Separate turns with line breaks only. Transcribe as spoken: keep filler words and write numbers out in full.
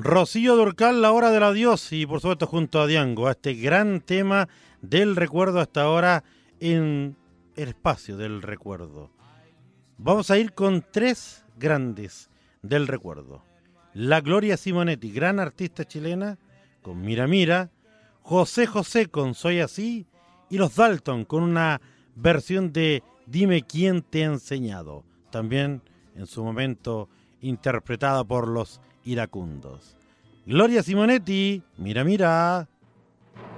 Rocío Dúrcal, La Hora del Adiós, y por supuesto junto a Diango, a este gran tema del recuerdo hasta ahora en el espacio del recuerdo. Vamos a ir con tres grandes del recuerdo. La Gloria Simonetti, gran artista chilena, con Mira Mira, José José con Soy Así, y los Dalton con una versión de Dime quién te ha enseñado, también en su momento interpretada por los iracundos. Gloria Simonetti, Mira Mira.